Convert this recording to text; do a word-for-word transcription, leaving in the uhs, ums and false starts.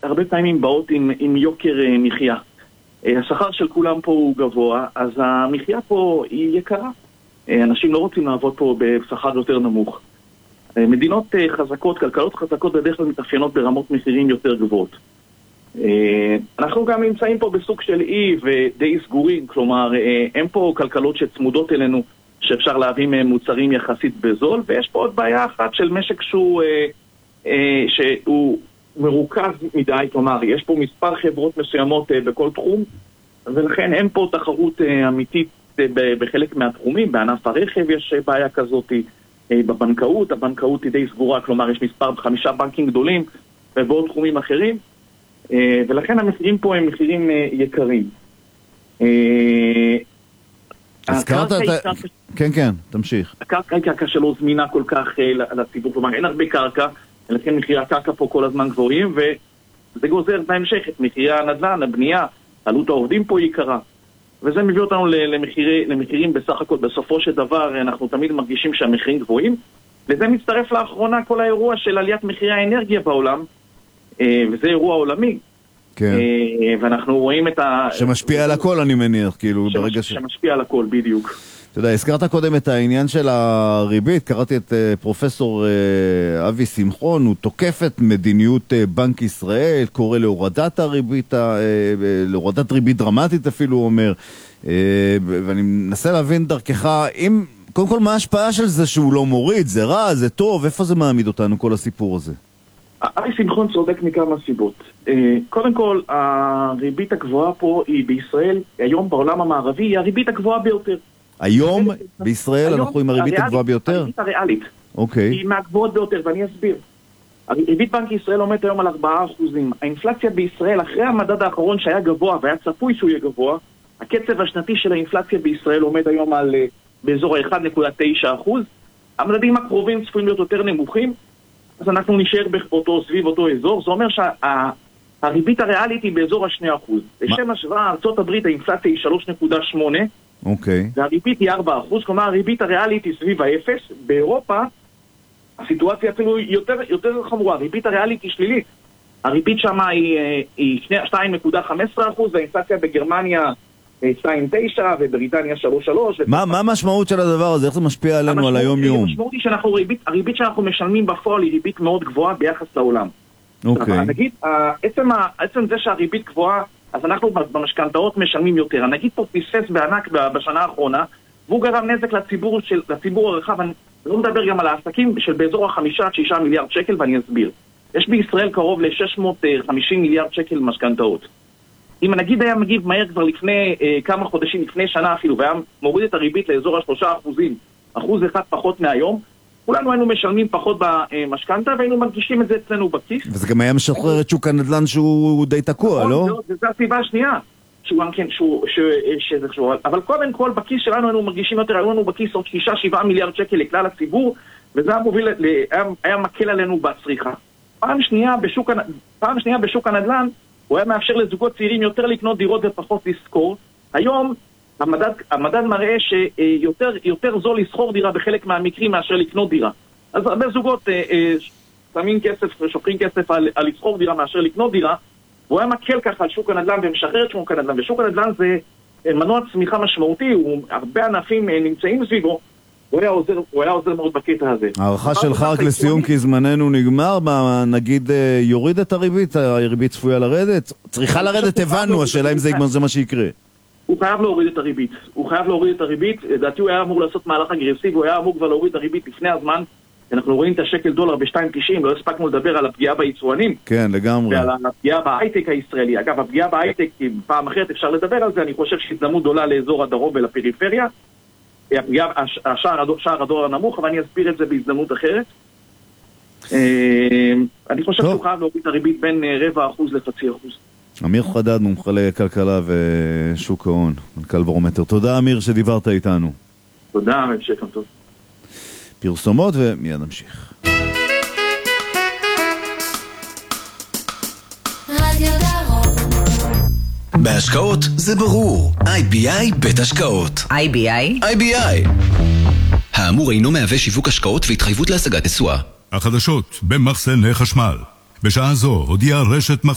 הרבה פעמים באות עם, עם יוקר מחיה. השכר של כולם פה הוא גבוה, אז המחיה פה היא יקרה. אנשים לא רוצים לעבוד פה בשכר יותר נמוך. מדינות חזקות, כלכלות חזקות בדרך כלל מתאפיינות ברמות מחירים יותר גבוהות. אנחנו גם נמצאים פה בסוג של אי ודי סגורים, כלומר, אין פה כלכלות שצמודות אלינו, שאפשר להביא מהם מוצרים יחסית בזול, ויש פה עוד בעיה אחת של משק שהוא, שהוא מרוכז מדי, כלומר, יש פה מספר חברות מסוימות בכל תחום, ולכן אין פה תחרות אמיתית בחלק מהתחומים. בענף הרכב יש בעיה כזאת, בבנקאות, הבנקאות היא די סגורה, כלומר יש מספר חמישה בנקים גדולים ובעוד תחומים אחרים, ולכן המחירים פה הם מחירים יקרים. הזכרת את... כן, כן, תמשיך. הקרקע היא קרקע שלא זמינה כל כך לציבור, כלומר אין הרבה קרקע, לכן מחירי הקרקע פה כל הזמן גבוהים, וזה גוזר בהמשך את מחירי הנדל"ן, הבנייה, עלות העובדים פה יקרה. וזה מביא אותנו למחירי, למחירים בסך הכל. בסופו של דבר אנחנו תמיד מרגישים שהמחירים גבוהים, וזה מצטרף לאחרונה כל האירוע של עליית מחירי האנרגיה בעולם, וזה אירוע עולמי. כן. ואנחנו רואים את ה... שמשפיע על הכל, אני מניח, כאילו, שמש... ברגע ש... שמשפיע על הכל, בדיוק. אתה יודע, הזכרת קודם את העניין של הריבית, קראתי את פרופסור אבי שמחון, הוא תוקף את מדיניות בנק ישראל, קורא להורדת הריבית, להורדת ריבית דרמטית אפילו, הוא אומר, ואני מנסה להבין דרכך, אם, קודם כל מה ההשפעה של זה שהוא לא מוריד, זה רע, זה טוב, איפה זה מעמיד אותנו כל הסיפור הזה? אבי שמחון צודק מכמה סיבות. קודם כל, הריבית הגבוהה פה היא בישראל, היום בעולם המערבי, היא הריבית הגבוהה ביותר. היום בישראל אנחנו עם הריבית הגבוהה ביותר? הריבית הריאלית. אוקיי. היא מהגבוהות ביותר, ואני אסביר. הריבית בנק ישראל עומד היום על ארבעה אחוזים. האינפלציה בישראל, אחרי המדד האחרון שהיה גבוה, והיה צפוי שהוא יהיה גבוה, הקצב השנתי של האינפלציה בישראל עומד היום על באזור ה-אחד נקודה תשע אחוז. המדדים הקרובים צפויים להיות יותר נמוכים, אז אנחנו נשאר באותו, סביב אותו אזור. זה אומר שהריבית הריאלית היא באזור ה-שני אחוז. לשם השוואה, ארצות הברית האינפלציה היא שלוש נקודה שמונה, אוקיי. והריבית היא ארבעה אחוז, כלומר הריבית הריאלית היא סביב האפס. באירופה הסיטואציה אפילו יותר, יותר חמורה, הריבית הריאלית היא שלילית. הריבית שם היא, היא שתיים נקודה חמש עשרה אחוז, והאינפלציה בגרמניה שתיים נקודה תשע ובריטניה שלוש נקודה שלוש. מה, מה המשמעות של הדבר הזה? איך זה משפיע עלינו על היום יום? המשמעות היא שאנחנו, הריבית, הריבית שאנחנו משלמים בפועל היא ריבית מאוד גבוהה ביחס לעולם. אוקיי. נגיד, עצם, עצם זה שהריבית גבוהה, אז אנחנו במשכנתאות משלמים יותר. הנגיד פה פספס בענק בשנה האחרונה, והוא גרם נזק לציבור, של, לציבור הרחב. אני לא מדבר גם על העסקים של באזור החמישה עד שישה מיליארד שקל, ואני אסביר. יש בישראל קרוב ל-שש מאות וחמישים מיליארד שקל משכנתאות. אם הנגיד היה מגיב מהר כבר לפני אה, כמה חודשים, לפני שנה אפילו, והיה מוריד את הריבית לאזור השלושה אחוזים, אחוז אחד פחות מהיום, כולנו היינו משלמים פחות במשכנתה, והיינו מרגישים את זה אצלנו בכיס. וזה גם היה משחרר את שוק הנדל"ן שהוא די תקוע, לא? זו הסיבה השנייה. שהוא גם כן, שהוא, שזה חשוב. אבל קודם כל, בכיס שלנו היינו מרגישים יותר, היו לנו בכיס עוד שישה שבעה מיליארד שקל לכלל הציבור, וזה היה מוביל, היה, היה מקל עלינו בצריכה. פעם שנייה בשוק, פעם שנייה בשוק הנדל"ן, הוא היה מאפשר לזוגות צעירים יותר לקנות דירות ופחות לשכור. היום, המדד, המדד מראה שיותר, יותר זול לשכור דירה בחלק מהמקרים מאשר לקנות דירה. אז הרבה זוגות אה, אה, שמים כסף, שופכים כסף על, על לשכור דירה מאשר לקנות דירה, והוא היה מקל ככה על שוק הנדל"ן ומשחרר את שוק הנדל"ן. ושוק הנדל"ן זה מנוע צמיחה משמעותי, הוא, הרבה ענפים נמצאים סביבו, הוא היה עוזר, הוא היה עוזר מאוד בקטע הזה. הערכה שלך רק לסיום כי זמננו נגמר, נגיד יוריד את הריבית, הריבית צפויה לרדת? צריכה לרדת, הבנו, השאלה אם זה מה שיקרה. הוא חייב להוריד את הריבית. הוא חייב להוריד את הריבית. לדעתי הוא היה אמור לעשות מהלך אגרסיבי, הוא היה אמור כבר להוריד את הריבית לפני הזמן. אנחנו רואים את השקל דולר ב-שתיים תשעים, לא הספקנו לדבר על הפגיעה ביצואנים. כן, לגמרי. ועל הפגיעה בהייטק הישראלי. אגב, הפגיעה בהייטק, פעם אחרת אפשר לדבר על זה, אני חושב שהזדמנות גדולה לאזור הדרום ולפריפריה. הפגיעה, השער הדולר הנמוך, אבל אני אסביר את זה בהזדמנות אחרת. אני חושב שהוא חייב להוריד את הריבית בין רבע אחוז לחצי אחוז. אמיר חדד, מומחה לכלכלה ושוק ההון, מנכ"ל ברומטר. תודה אמיר שדיברת איתנו. תודה, המשך טוב. פרסומות ומיד נמשיך. בהשקעות זה ברור. איי בי איי בית השקעות. איי בי איי? איי בי איי. האמור אינו מהווה שיווק השקעות והתחייבות להשגת תשואה. החדשות במחסני חשמל. בשעה זו הודיעה רשת